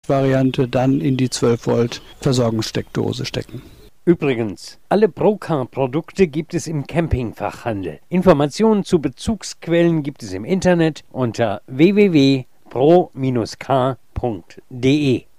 Variante dann in die 12 Volt Versorgungssteckdose stecken. Übrigens, alle Procar-Produkte gibt es im Campingfachhandel. Informationen zu Bezugsquellen gibt es im Internet unter www.pro-car.de.